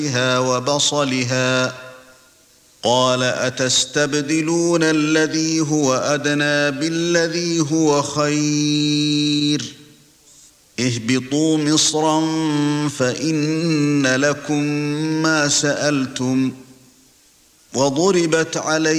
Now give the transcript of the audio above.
وبصلها قال أتستبدلون الذي هو أدنى بالذي هو خير اهبطوا مصرا فإن لكم ما سألتم وضربت عليكم